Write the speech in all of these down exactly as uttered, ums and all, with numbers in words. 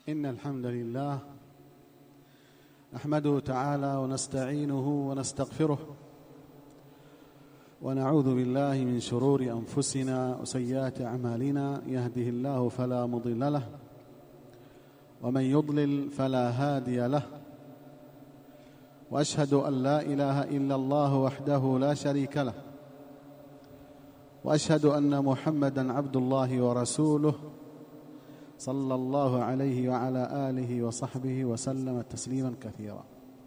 إن الحمد لله نحمده تعالى ونستعينه ونستغفره ونعوذ بالله من شرور أنفسنا وسيئات أعمالنا. يهده الله فلا مضل له ومن يضلل فلا هادي له، وأشهد أن لا إله إلا الله وحده لا شريك له، وأشهد أن محمدًا عبد الله ورسوله صلى الله عليه وعلى آله وصحبه وسلم تسليمًا كثيرا.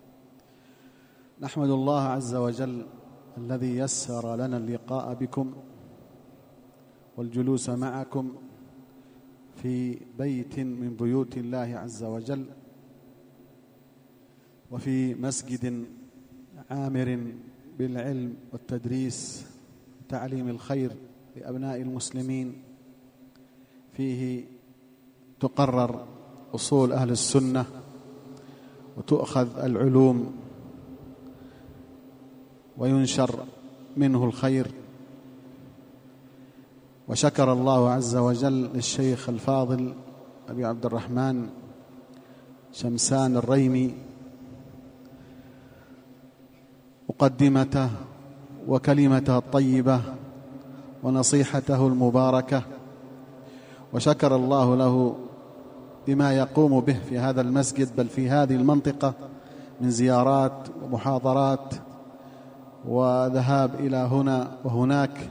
نحمد الله عز وجل الذي يسر لنا اللقاء بكم والجلوس معكم في بيت من بيوت الله عز وجل، وفي مسجد عامر بالعلم والتدريس وتعليم الخير لأبناء المسلمين، فيه تقرر أصول أهل السنة وتؤخذ العلوم وينشر منه الخير. وشكر الله عز وجل للشيخ الفاضل أبي عبد الرحمن شمسان الريمي مقدمته وكلمته الطيبة ونصيحته المباركة، وشكر الله له بما يقوم به في هذا المسجد بل في هذه المنطقة من زيارات ومحاضرات وذهاب إلى هنا وهناك.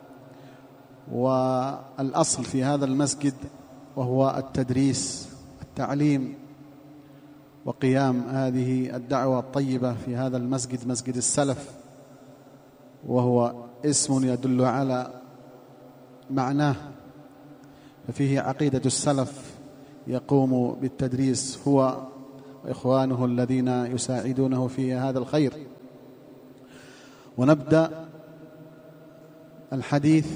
والأصل في هذا المسجد وهو التدريس التعليم وقيام هذه الدعوة الطيبة في هذا المسجد، مسجد السلف، وهو اسم يدل على معناه، ففيه عقيدة السلف يقوم بالتدريس هو وإخوانه الذين يساعدونه في هذا الخير. ونبدأ الحديث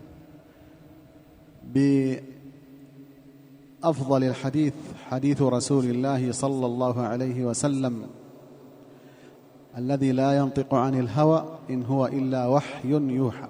بأفضل الحديث، حديث رسول الله صلى الله عليه وسلم الذي لا ينطق عن الهوى إن هو إلا وحي يوحى.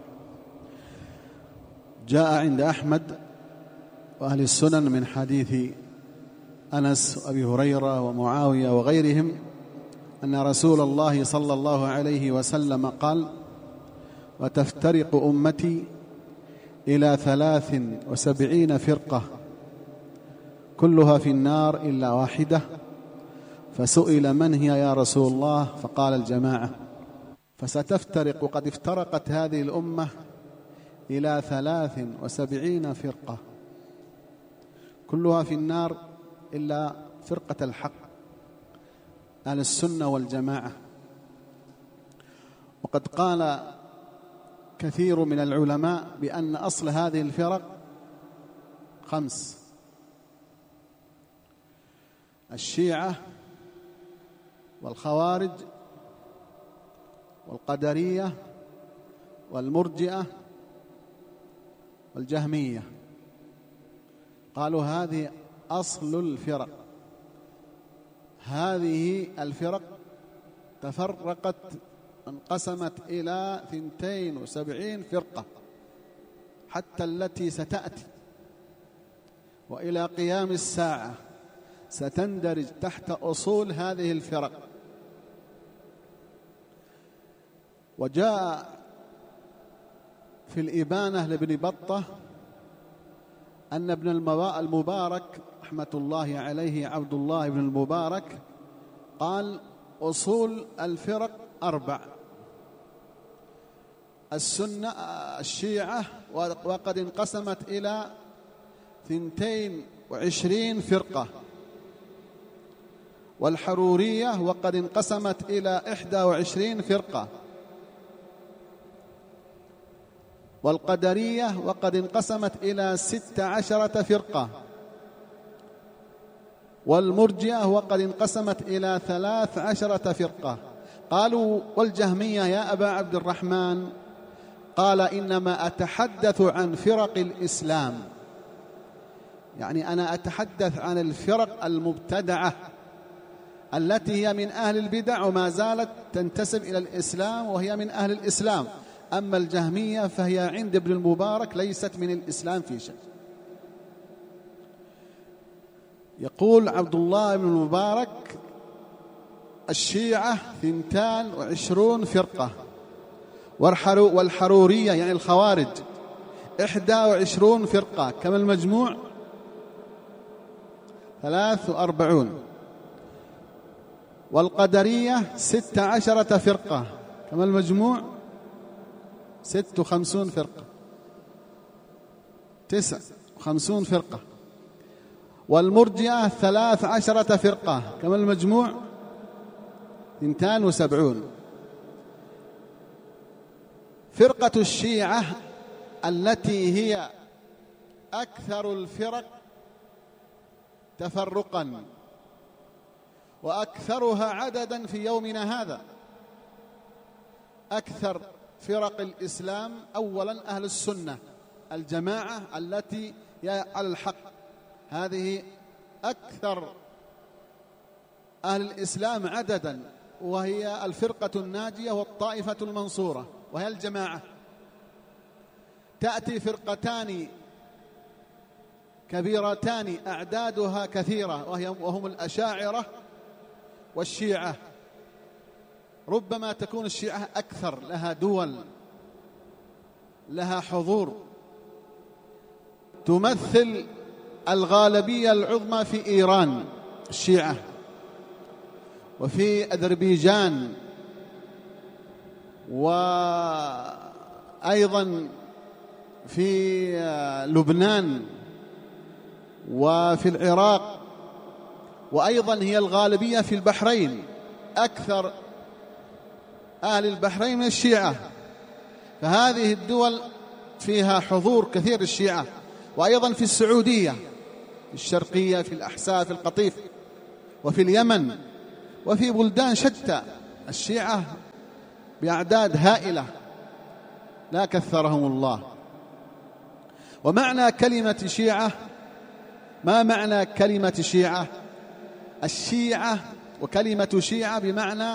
جاء عند أحمد وأهل السنن من حديث أنس وأبي هريرة ومعاوية وغيرهم أن رسول الله صلى الله عليه وسلم قال: وتفترق أمتي إلى ثلاث وسبعين فرقة كلها في النار إلا واحدة. فسئل: من هي يا رسول الله؟ فقال: الجماعة. فستفترق، وقد افترقت هذه الأمة إلى ثلاث وسبعين فرقة كلها في النار إلا فرقة الحق أهل السنة والجماعة. وقد قال كثير من العلماء بأن أصل هذه الفرق خمس: الشيعة والخوارج والقدرية والمرجئة والجهمية. قالوا هذه أصل الفرق. هذه الفرق تفرقت انقسمت إلى ثنتين وسبعين فرقة حتى التي ستأتي، وإلى قيام الساعة ستندرج تحت أصول هذه الفرق. وجاء في الإبانة لابن بطة أن ابن المبارك رحمة الله عليه عبد الله بن المبارك قال: أصول الفرق أربع: السنة الشيعة وقد انقسمت إلى ثنتين وعشرين فرقة، والحرورية وقد انقسمت إلى إحدى وعشرين فرقة، والقدرية وقد انقسمت إلى ست عشرة فرقة، والمرجئة وقد انقسمت إلى ثلاث عشرة فرقة. قالوا: والجهمية يا أبا عبد الرحمن؟ قال: إنما أتحدث عن فرق الإسلام، يعني أنا أتحدث عن الفرق المبتدعة التي هي من أهل البدع وما زالت تنتسب إلى الإسلام وهي من أهل الإسلام. أما الجهمية فهي عند ابن المبارك ليست من الإسلام في شيء. يقول عبد الله بن المبارك: الشيعة ثنتان وعشرون فرقة، والحرورية يعني الخوارج إحدى وعشرون فرقة، كما المجموع ثلاث وأربعون، والقدرية ست عشرة فرقة، كما المجموع ست وخمسون فرقة، تسع وخمسون فرقة، والمرجئة ثلاث عشرة فرقة، كما المجموع اثنتان وسبعون. فرقة الشيعة التي هي أكثر الفرق تفرقا وأكثرها عددا في يومنا هذا، أكثر فرق الإسلام أولا أهل السنة الجماعة التي هي على الحق، هذه أكثر أهل الإسلام عددا، وهي الفرقة الناجية والطائفة المنصورة، وهي الجماعة. تأتي فرقتان كبيرتان أعدادها كثيرة، وهي وهم الأشاعرة والشيعة. ربما تكون الشيعة أكثر، لها دول، لها حضور، تمثل الغالبية العظمى في إيران الشيعة، وفي أذربيجان، وأيضا في لبنان، وفي العراق، وأيضا هي الغالبية في البحرين، أكثر أهل البحرين من الشيعة، فهذه الدول فيها حضور كثير الشيعة. وأيضا في السعودية، في الشرقية، في الأحساء، في القطيف، وفي اليمن، وفي بلدان شتى الشيعة بأعداد هائلة لا كثرهم الله. ومعنى كلمة شيعة، ما معنى كلمة شيعة؟ الشيعة وكلمة شيعة بمعنى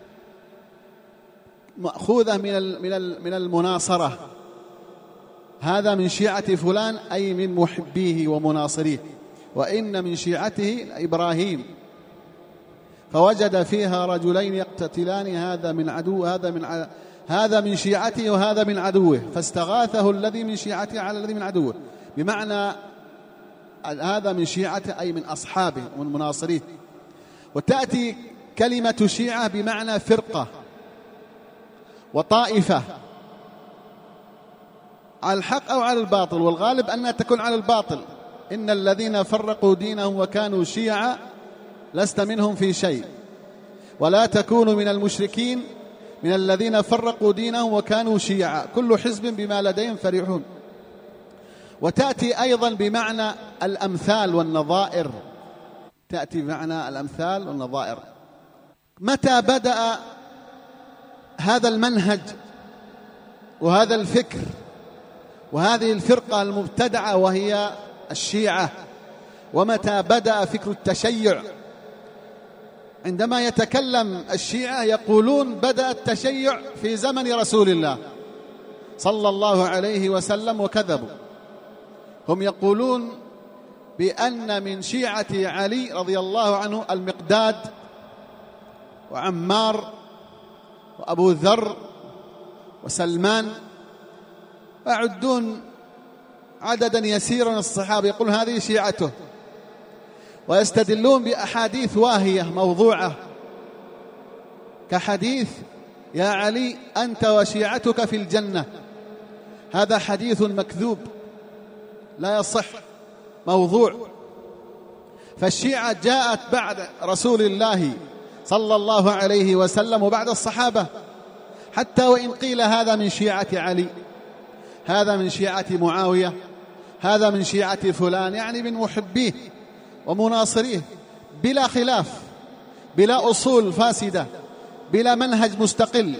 مأخوذة من من المناصرة، هذا من شيعة فلان أي من محبيه ومناصريه، وإن من شيعته إبراهيم، فوجد فيها رجلين يقتتلان، هذا من عدو هذا من ع... هذا من شيعته وهذا من عدوه، فاستغاثه الذي من شيعته على الذي من عدوه، بمعنى هذا من شيعته أي من أصحابه ومن مناصريه. وتأتي كلمة شيعة بمعنى فرقة وطائفة على الحق أو على الباطل، والغالب أنها تكون على الباطل. إن الذين فرقوا دينهم وكانوا شيعا لست منهم في شيء، ولا تكونوا من المشركين من الذين فرقوا دينهم وكانوا شيعا، كل حزب بما لديهم فرحون. وتأتي أيضا بمعنى الأمثال والنظائر، تأتي بمعنى الأمثال والنظائر. متى بدأ هذا المنهج وهذا الفكر وهذه الفرقة المبتدعة وهي الشيعة؟ ومتى بدأ فكر التشيع؟ عندما يتكلم الشيعة يقولون بدأ التشيع في زمن رسول الله صلى الله عليه وسلم، وكذبوا. هم يقولون بأن من شيعة علي رضي الله عنه المقداد وعمار وأبو ذر وسلمان، ويعدون عددا يسيرا من الصحابة، يقول هذه شيعته، ويستدلون بأحاديث واهية موضوعة، كحديث يا علي أنت وشيعتك في الجنة، هذا حديث مكذوب لا يصح، موضوع. فالشيعة جاءت بعد رسول الله صلى الله عليه وسلم وبعد الصحابة، حتى وإن قيل هذا من شيعة علي، هذا من شيعة معاوية، هذا من شيعة فلان، يعني من محبيه ومناصريه، بلا خلاف، بلا أصول فاسدة، بلا منهج مستقل.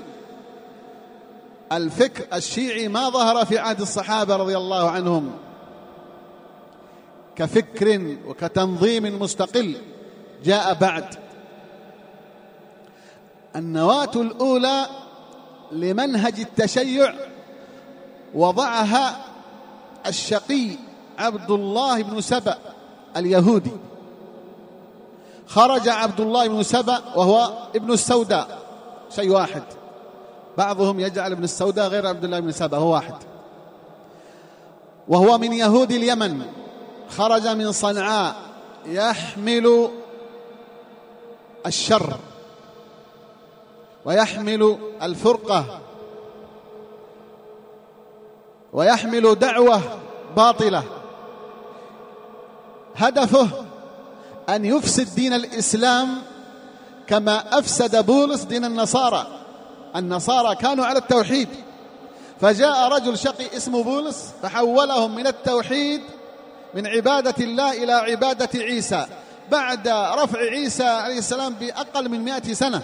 الفكر الشيعي ما ظهر في عهد الصحابة رضي الله عنهم كفكر وكتنظيم مستقل، جاء بعد. النواة الأولى لمنهج التشيع وضعها الشقي عبد الله بن سبأ اليهودي خرج عبد الله بن سبأ وهو ابن السوداء، شيء واحد، بعضهم يجعل ابن السوداء غير عبد الله بن سبأ، هو واحد، وهو من يهود اليمن، خرج من صنعاء يحمل الشر ويحمل الفرقة ويحمل دعوة باطلة، هدفه أن يفسد دين الإسلام كما أفسد بولس دين النصارى. النصارى كانوا على التوحيد، فجاء رجل شقي اسمه بولس فحولهم من التوحيد من عبادة الله إلى عبادة عيسى بعد رفع عيسى عليه السلام بأقل من مئة سنة،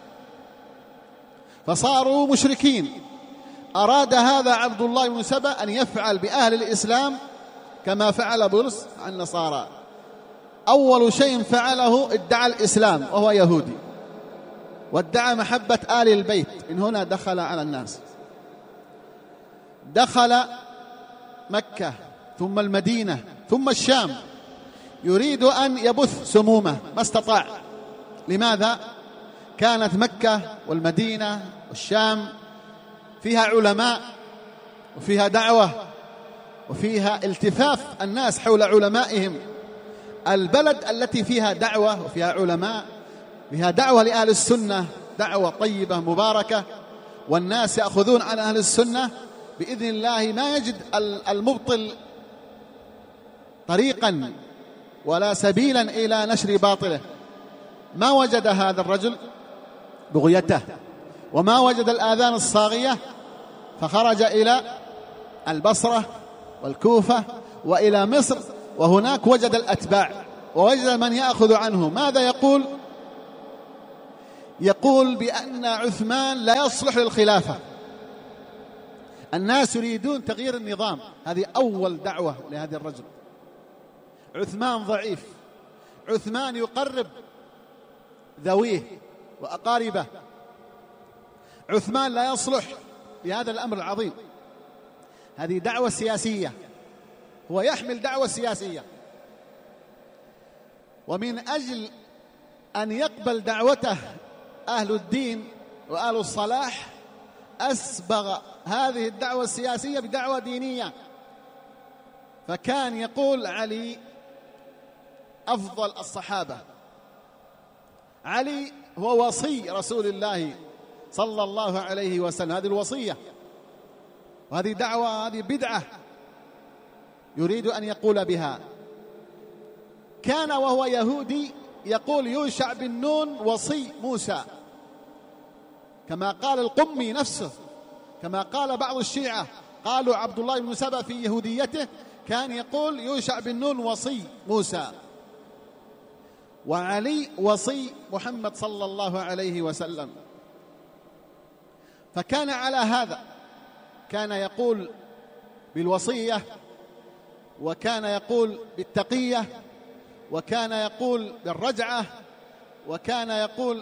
فصاروا مشركين. أراد هذا عبد الله بن سبأ أن يفعل بأهل الإسلام كما فعل بولس عن النصارى. أول شيء فعله ادعى الإسلام وهو يهودي، وادعى محبة آل البيت. من هنا دخل على الناس، دخل مكة ثم المدينة ثم الشام، يريد أن يبث سمومه، ما استطاع. لماذا؟ كانت مكة والمدينة والشام فيها علماء وفيها دعوة وفيها التفاف الناس حول علمائهم. البلد التي فيها دعوة وفيها علماء، فيها دعوة لأهل السنة، دعوة طيبة مباركة، والناس يأخذون عن أهل السنة بإذن الله، ما يجد المبطل طريقا ولا سبيلا إلى نشر باطله. ما وجد هذا الرجل بغيته وما وجد الآذان الصاغية، فخرج إلى البصرة والكوفة وإلى مصر، وهناك وجد الأتباع ووجد من يأخذ عنه. ماذا يقول؟ يقول بأن عثمان لا يصلح للخلافة، الناس يريدون تغيير النظام. هذه أول دعوة لهذا الرجل. عثمان ضعيف، عثمان يقرب ذويه وأقاربه، عثمان لا يصلح لهذا الأمر العظيم. هذه دعوة سياسية، هو يحمل دعوة سياسية، ومن أجل أن يقبل دعوته أهل الدين وأهل الصلاح أسبغ هذه الدعوة السياسية بدعوة دينية. فكان يقول علي أفضل الصحابة، علي هو وصي رسول الله صلى الله عليه وسلم. هذه الوصية وهذه دعوة، هذه بدعة يريد أن يقول بها. كان وهو يهودي يقول يوشع بن نون وصي موسى، كما قال القمي نفسه، كما قال بعض الشيعة قالوا عبد الله بن سبأ في يهوديته كان يقول يوشع بن نون وصي موسى، وعلي وصي محمد صلى الله عليه وسلم. فكان على هذا، كان يقول بالوصية، وكان يقول بالتقية، وكان يقول بالرجعة، وكان يقول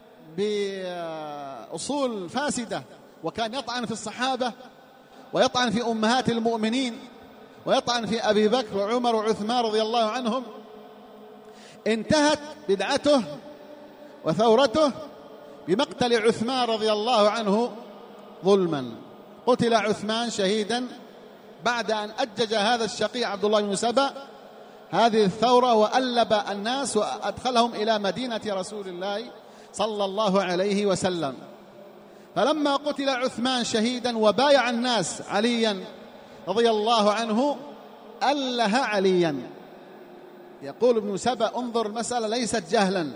بأصول فاسدة، وكان يطعن في الصحابة ويطعن في أمهات المؤمنين ويطعن في أبي بكر وعمر وعثمان رضي الله عنهم. انتهت بدعته وثورته بمقتل عثمان رضي الله عنه ظلما. قتل عثمان شهيدا بعد أن أجج هذا الشقي عبد الله بن سبأ هذه الثورة وألب الناس وأدخلهم إلى مدينة رسول الله صلى الله عليه وسلم. فلما قتل عثمان شهيدا وبايع الناس عليا رضي الله عنه أله عليا. يقول ابن سبأ انظر، المسألة ليست جهلا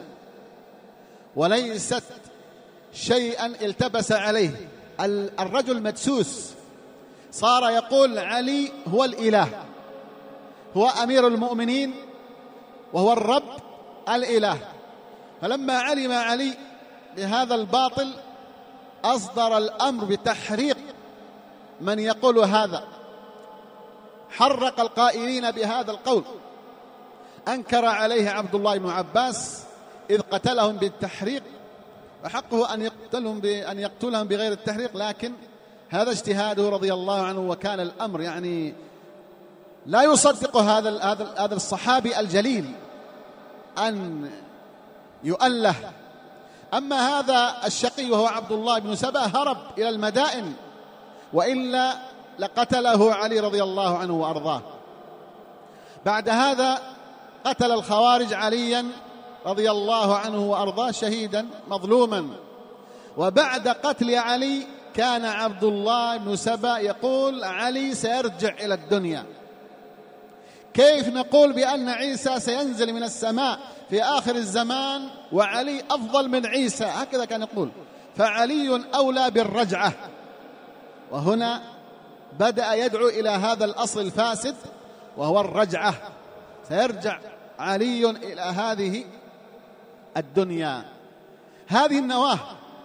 وليست شيئا التبس عليه، الرجل مدسوس، صار يقول علي هو الإله، هو أمير المؤمنين وهو الرب الإله. فلما علم علي بهذا الباطل أصدر الأمر بتحريق من يقول هذا، حرق القائلين بهذا القول. أنكر عليه عبد الله بن عباس إذ قتلهم بالتحريق، وحقه أن يقتلهم بأن يقتلهم بغير التحريق، لكن هذا اجتهاده رضي الله عنه. وكان الأمر يعني لا يصدق هذا هذا هذا الصحابي الجليل أن يؤله. أما هذا الشقي وهو عبد الله بن سبأ هرب إلى المدائن، وإلا لقتله علي رضي الله عنه وأرضاه. بعد هذا قتل الخوارج عليا رضي الله عنه وأرضاه شهيدا مظلوما. وبعد قتل علي كان عبد الله بن سبأ يقول علي سيرجع إلى الدنيا. كيف نقول بأن عيسى سينزل من السماء في آخر الزمان وعلي أفضل من عيسى؟ هكذا كان يقول. فعلي أولى بالرجعة. وهنا بدأ يدعو إلى هذا الأصل الفاسد وهو الرجعة. سيرجع علي إلى هذه الدنيا. هذه النواة،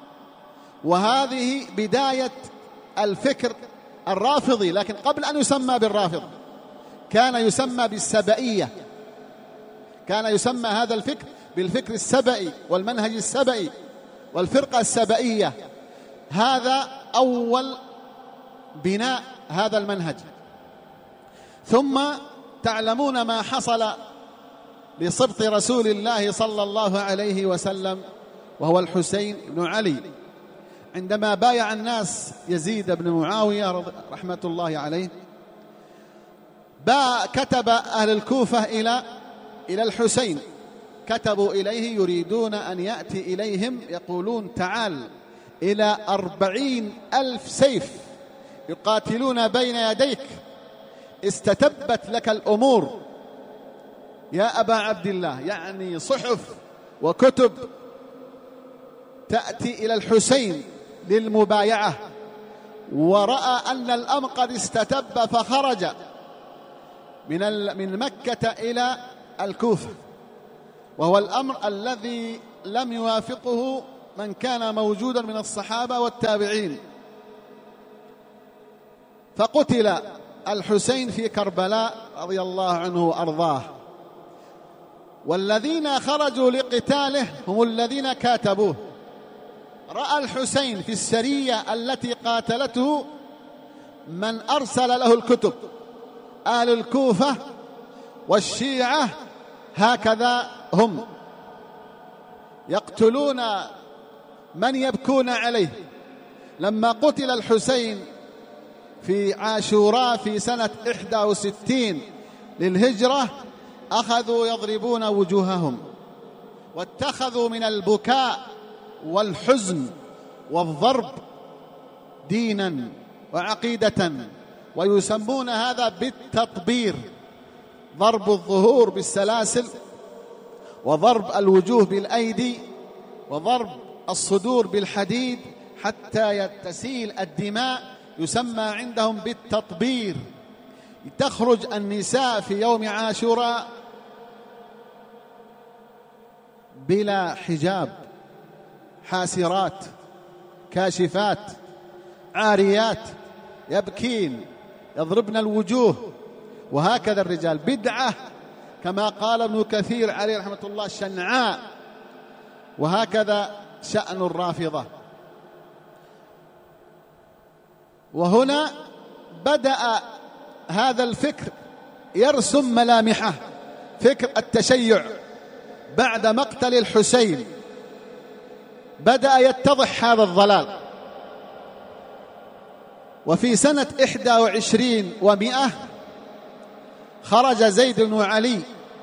وهذه بداية الفكر الرافضي. لكن قبل أن يسمى بالرافض كان يسمى بالسبئية. كان يسمى هذا الفكر بالفكر السبئي والمنهج السبئي والفرقة السبئية. هذا أول بناء هذا المنهج. ثم تعلمون ما حصل لصبط رسول الله صلى الله عليه وسلم وهو الحسين بن علي، عندما بايع الناس يزيد بن معاوية رحمة الله عليه. با كتب أهل الكوفة إلى إلى الحسين، كتبوا إليه يريدون أن يأتي إليهم، يقولون تعال إلى أربعين ألف سيف يقاتلون بين يديك، استتبت لك الأمور يا أبا عبد الله. يعني صحف وكتب تأتي إلى الحسين للمبايعة، ورأى أن الأمر قد استتب فخرج من من مكة إلى الكوفة، وهو الأمر الذي لم يوافقه من كان موجودا من الصحابة والتابعين. فقتل الحسين في كربلاء رضي الله عنه وأرضاه. والذين خرجوا لقتاله هم الذين كاتبوه. رأى الحسين في السرية التي قاتلته من أرسل له الكتب، أهل الكوفة والشيعة هكذا هم يقتلون من يبكون عليه. لما قتل الحسين في عاشوراء في سنة إحدى وستين للهجرة أخذوا يضربون وجوههم، واتخذوا من البكاء والحزن والضرب دينا وعقيدة، ويسمون هذا بالتطبير، ضرب الظهور بالسلاسل، وضرب الوجوه بالأيدي، وضرب الصدور بالحديد حتى تسيل الدماء، يسمى عندهم بالتطبير. تخرج النساء في يوم عاشوراء بلا حجاب، حاسرات كاشفات عاريات، يبكين يضربن الوجوه. وهكذا الرجال بدعة كما قال ابن كثير عليه رحمة الله الشنعاء. وهكذا شأن الرافضة. وهنا بدأ هذا الفكر يرسم ملامحه، فكر التشيع بعد مقتل الحسين. بدأ يتضح هذا الضلال. وفي سنة إحدى وعشرين ومئة خرج زيد بن علي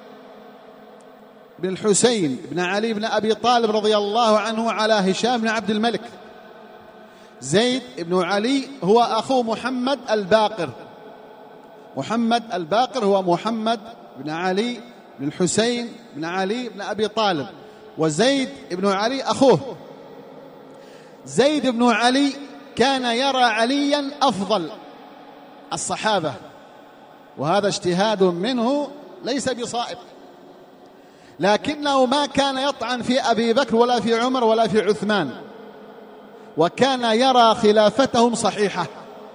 بن الحسين بن علي بن أبي طالب رضي الله عنه على هشام بن عبد الملك. زيد بن علي هو أخو محمد الباقر. محمد الباقر هو محمد بن علي بن الحسين بن علي بن أبي طالب، وزيد بن علي أخوه. زيد بن علي كان يرى عليا أفضل الصحابة، وهذا اجتهاد منه ليس بصائب، لكنه ما كان يطعن في أبي بكر ولا في عمر ولا في عثمان، وكان يرى خلافتهم صحيحة.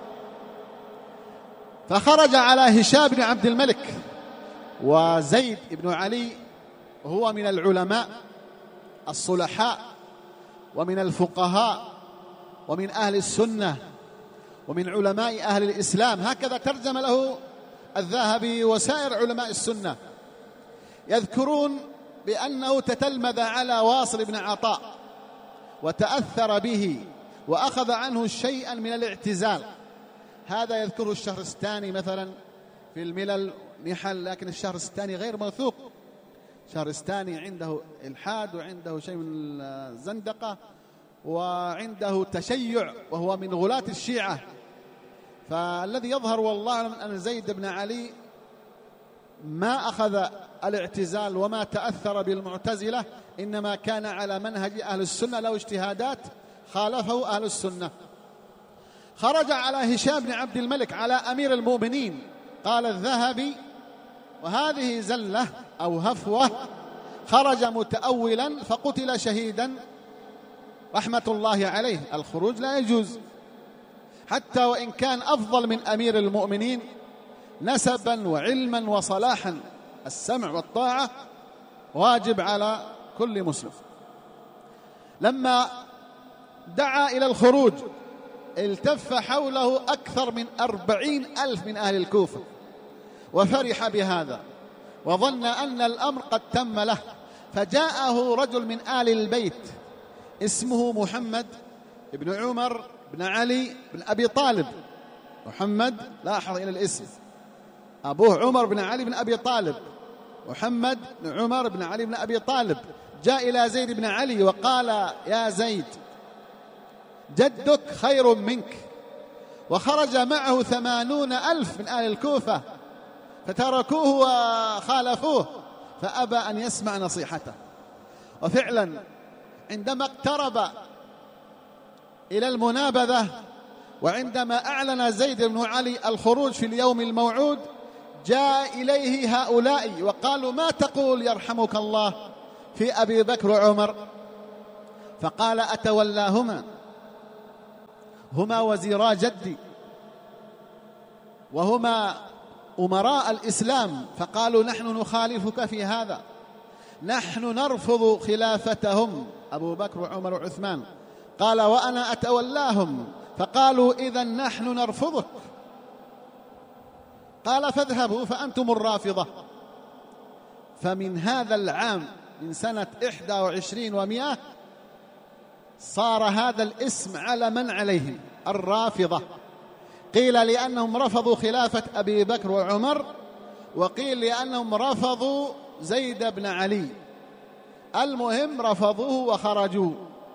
فخرج على هشام بن عبد الملك. وزيد بن علي هو من العلماء الصلحاء ومن الفقهاء ومن أهل السنة ومن علماء أهل الإسلام، هكذا ترجم له الذهبي وسائر علماء السنة. يذكرون بأنه تتلمذ على واصل بن عطاء وتأثر به وأخذ عنه شيئا من الاعتزال. هذا يذكره الشهرستاني مثلا في الملل نحل، لكن الشهرستاني غير موثوق. الشهرستاني عنده إلحاد وعنده شيء من الزندقة وعنده تشيع، وهو من غلاة الشيعة. فالذي يظهر والله أعلم أن زيد بن علي ما أخذ الاعتزال وما تأثر بالمعتزلة، إنما كان على منهج أهل السنة، لو اجتهادات خالفه أهل السنة. خرج على هشام بن عبد الملك على أمير المؤمنين، قال الذهبي وهذه زلة أو هفوة، خرج متأولا فقتل شهيدا رحمة الله عليه. الخروج لا يجوز حتى وإن كان أفضل من أمير المؤمنين نسبا وعلما وصلاحا. السمع والطاعة واجب على كل مسلم. لما دعا إلى الخروج التف حوله أكثر من أربعين ألف من أهل الكوفة، وفرح بهذا وظن أن الأمر قد تم له، فجاءه رجل من آل البيت اسمه محمد بن عمر بن علي بن أبي طالب. محمد، لاحظ إلى الاسم، أبوه عمر بن علي بن أبي طالب، محمد بن عمر بن علي بن أبي طالب. جاء إلى زيد بن علي وقال: يا زيد، جدك خير منك. وخرج معه ثمانون ألف من آل الكوفة فتركوه وخالفوه، فأبى أن يسمع نصيحته. وفعلا عندما اقترب إلى المنابذة وعندما أعلن زيد بن علي الخروج في اليوم الموعود، جاء إليه هؤلاء وقالوا: ما تقول يرحمك الله في أبي بكر وعمر؟ فقال: أتولاهما، هما وزيرا جدي وهما أمراء الإسلام. فقالوا: نحن نخالفك في هذا، نحن نرفض خلافتهم أبو بكر وعمر وعثمان. قال: وأنا أتولاهم. فقالوا: إذن نحن نرفضك. قال: فاذهبوا فأنتم الرافضة. فمن هذا العام، من سنة إحدى وعشرين ومئة، صار هذا الاسم على من عليهم، الرافضة. قيل لأنهم رفضوا خلافة أبي بكر وعمر، وقيل لأنهم رفضوا زيد بن علي. المهم رفضوه وخرجوا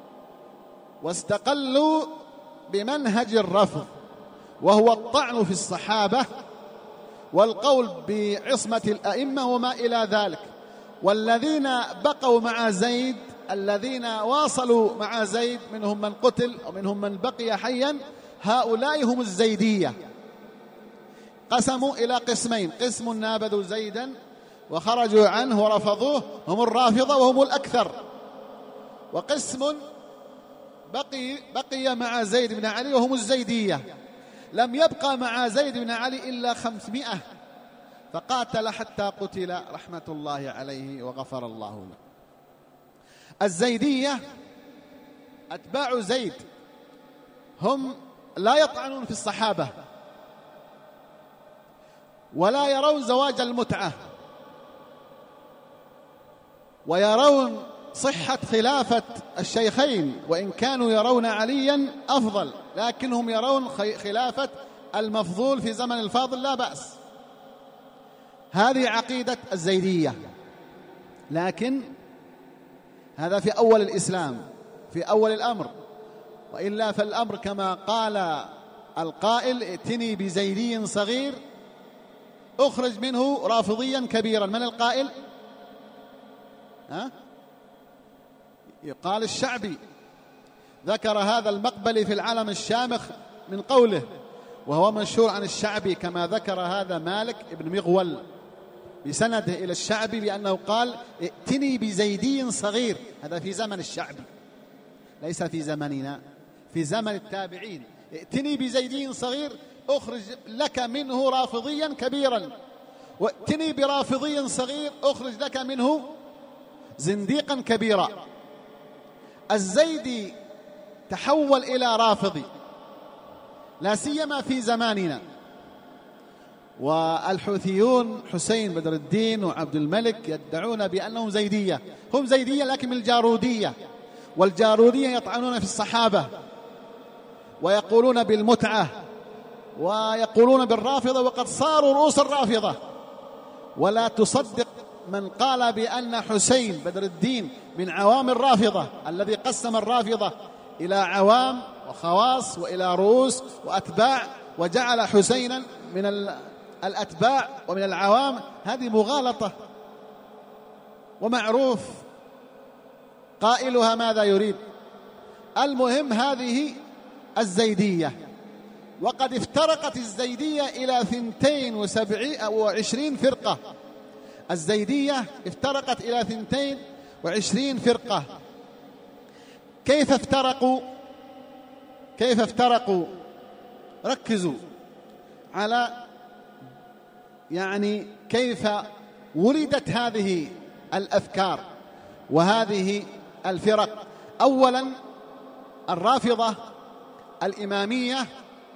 واستقلوا بمنهج الرفض، وهو الطعن في الصحابة والقول بعصمة الأئمة وما إلى ذلك. والذين بقوا مع زيد، الذين واصلوا مع زيد، منهم من قتل ومنهم من بقي حيا، هؤلاء هم الزيدية. قسموا إلى قسمين: قسم نابذوا زيدا وخرجوا عنه ورفضوه، هم الرافضة وهم الأكثر، وقسم بقي, بقي مع زيد بن علي وهم الزيدية. لم يبقى مع زيد بن علي إلا خمسمائة، فقاتل حتى قتل رحمة الله عليه وغفر الله له. الزيدية أتباع زيد، هم لا يطعنون في الصحابة ولا يرون زواج المتعة، ويرون صحة خلافة الشيخين، وإن كانوا يرون عليا أفضل، لكنهم يرون خلافة المفضول في زمن الفاضل لا بأس. هذه عقيدة الزيدية، لكن هذا في أول الإسلام، في أول الأمر. وإلا فالأمر كما قال القائل: ائتني بزيدي صغير أخرج منه رافضيا كبيرا. من القائل؟ ها؟ يقال الشعبي، ذكر هذا المقبلي في العلم الشامخ من قوله، وهو مشهور عن الشعبي، كما ذكر هذا مالك بن مغول بسنده إلى الشعبي بأنه قال: ائتني بزيدي صغير. هذا في زمن الشعبي، ليس في زمننا، في زمن التابعين. ائتني بزيدي صغير أخرج لك منه رافضيا كبيرا، وائتني برافضي صغير أخرج لك منه زنديقا كبيرا. الزيدي تحول إلى رافضي، لا سيما في زماننا، والحوثيون حسين بدر الدين وعبد الملك يدعون بأنهم زيدية، هم زيدية لكن من الجارودية، والجارودية يطعنون في الصحابة ويقولون بالمتعة ويقولون بالرافضة، وقد صاروا رؤوس الرافضة. ولا تصدق من قال بأن حسين بدر الدين من عوام الرافضة، الذي قسم الرافضة إلى عوام وخواص وإلى رؤوس وأتباع، وجعل حسينا من الأتباع ومن العوام. هذه مغالطة، ومعروف قائلها ماذا يريد. المهم هذه الزيدية، وقد افترقت الزيدية إلى ثنتين وعشرين فرقة. الزيدية افترقت إلى ثنتين وعشرين فرقة. كيف افترقوا؟ كيف افترقوا؟ ركزوا على يعني كيف ولدت هذه الأفكار وهذه الفرق. أولا الرافضة الإمامية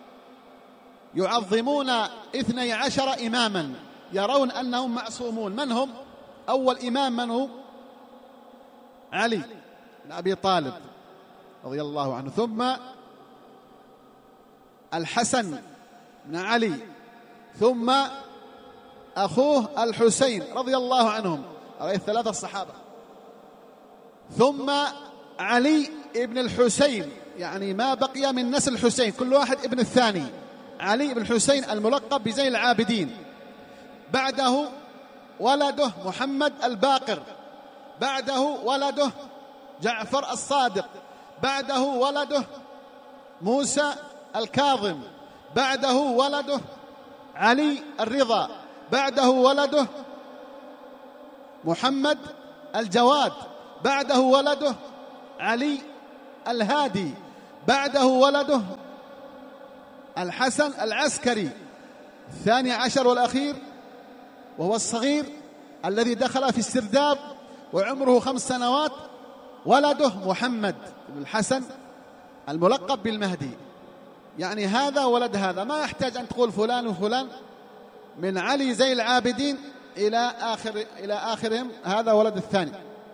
يعظمون اثني عشر إماما، يرون أنهم معصومون. من هم؟ أول إمام من هو؟ علي بن أبي طالب رضي الله عنه، ثم الحسن بن علي، ثم أخوه الحسين رضي الله عنهم، عليه الثلاثة الصحابة، ثم علي ابن الحسين، يعني ما بقي من نسل الحسين، كل واحد ابن الثاني. علي بن الحسين الملقب بزين العابدين، بعده ولده محمد الباقر، بعده ولده جعفر الصادق، بعده ولده موسى الكاظم، بعده ولده علي الرضا، بعده ولده محمد الجواد، بعده ولده علي الهادي، بعده ولده الحسن العسكري الثاني عشر والأخير، وهو الصغير الذي دخل في السرداب وعمره خمس سنوات، ولده محمد بن الحسن الملقب بالمهدي. يعني هذا ولد هذا، ما يحتاج أن تقول فلان وفلان، من علي زي العابدين إلى آخر إلى آخرهم، هذا ولد الثاني.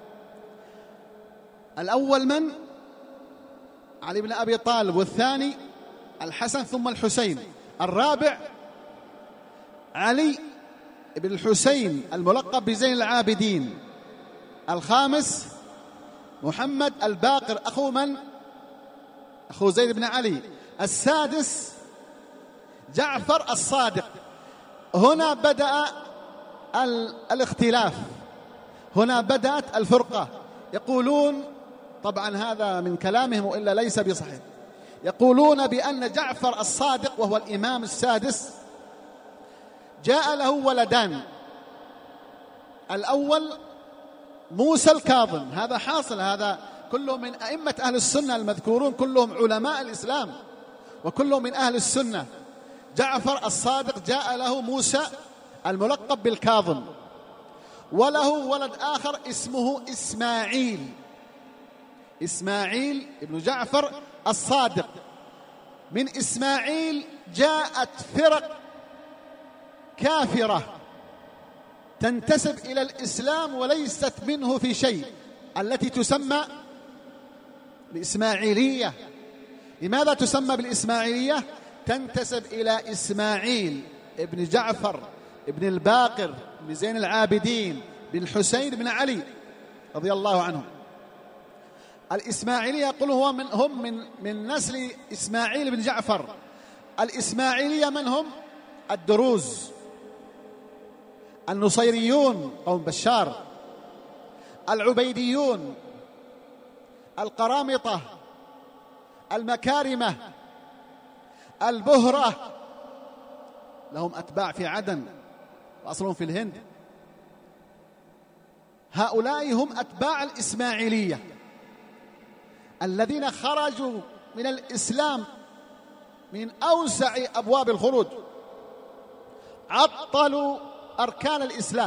الأول من؟ علي بن أبي طالب، والثاني الحسن ثم الحسين، الرابع علي بن الحسين الملقب بزين العابدين، الخامس محمد الباقر أخو من؟ أخو زيد بن علي، السادس جعفر الصادق. هنا بدأ الاختلاف، هنا بدأت الفرقة. يقولون، طبعا هذا من كلامهم وإلا ليس بصحيح، يقولون بأن جعفر الصادق وهو الإمام السادس جاء له ولدان، الأول موسى الكاظم، هذا حاصل، هذا كلهم من أئمة أهل السنة المذكورون، كلهم علماء الإسلام وكلهم من أهل السنة. جعفر الصادق جاء له موسى الملقب بالكاظم، وله ولد آخر اسمه إسماعيل، إسماعيل ابن جعفر الصادق. من إسماعيل جاءت فرق كافرة تنتسب إلى الإسلام وليست منه في شيء، التي تسمى الإسماعيلية. لماذا تسمى بالإسماعيلية؟ تنتسب إلى إسماعيل ابن جعفر ابن الباقر بن زين العابدين بن الحسين بن علي رضي الله عنهم. الإسماعيلية يقول هو من هم من من نسل إسماعيل بن جعفر. الإسماعيلية من هم؟ الدروز، النصيريون قوم بشار، العبيديون، القرامطة، المكارمة، البهرة، لهم أتباع في عدن وأصلهم في الهند. هؤلاء هم أتباع الإسماعيلية الذين خرجوا من الإسلام من أوسع أبواب الخروج، عطلوا أركان الإسلام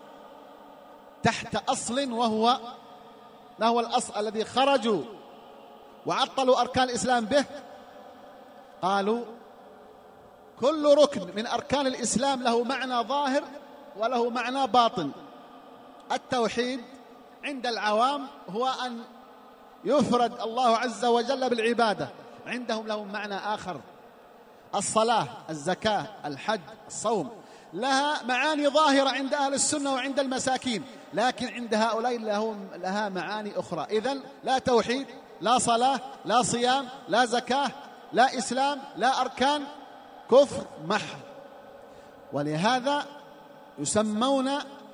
تحت أصل، وهو ما هو الأصل الذي خرجوا وعطلوا أركان الإسلام به؟ قالوا كل ركن من أركان الإسلام له معنى ظاهر وله معنى باطن. التوحيد عند العوام هو أن يفرد الله عز وجل بالعبادة، عندهم له معنى آخر. الصلاة، الزكاة، الحج، الصوم لها معاني ظاهرة عند أهل السنة وعند المساكين، لكن عند هؤلاء لها معاني أخرى. إذن لا توحيد، لا صلاة، لا صيام، لا زكاة، لا إسلام، لا أركان، كفر محض. ولهذا يسمون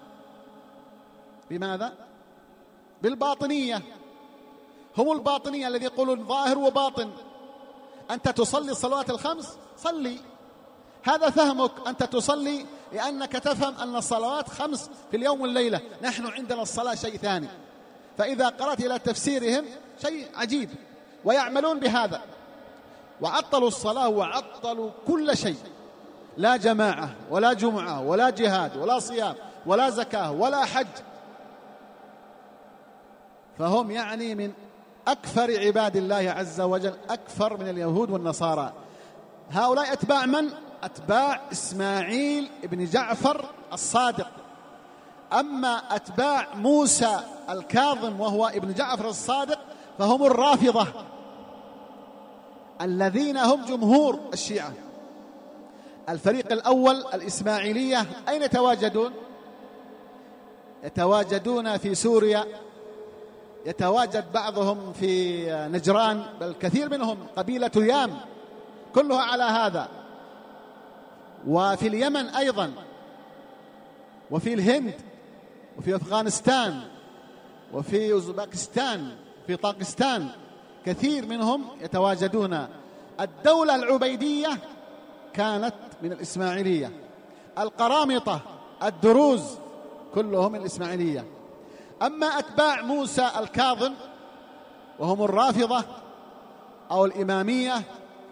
بماذا؟ بالباطنية. هم الباطنية الذي يقولون ظاهر وباطن. أنت تصلي الصلوات الخمس، صلي، هذا فهمك، أنت تصلي لأنك تفهم أن الصلوات خمس في اليوم والليلة. نحن عندنا الصلاة شيء ثاني. فإذا قرأت إلى تفسيرهم شيء عجيب، ويعملون بهذا، وعطلوا الصلاة وعطلوا كل شيء، لا جماعة ولا جمعة ولا جهاد ولا صيام ولا زكاة ولا حج. فهم يعني من أكثر عباد الله عز وجل، أكثر من اليهود والنصارى. هؤلاء أتباع من؟ أتباع إسماعيل ابن جعفر الصادق. أما أتباع موسى الكاظم وهو ابن جعفر الصادق فهم الرافضة، الذين هم جمهور الشيعة. الفريق الأول الإسماعيلية أين يتواجدون؟ يتواجدون في سوريا، يتواجد بعضهم في نجران، بل كثير منهم قبيلة يام كلها على هذا، وفي اليمن أيضا، وفي الهند، وفي أفغانستان، وفي أوزبكستان، في طاقستان، كثير منهم يتواجدون. الدولة العبيدية كانت من الإسماعيلية. القرامطة، الدروز، كلهم من الإسماعيلية. أما أتباع موسى الكاظم وهم الرافضة أو الإمامية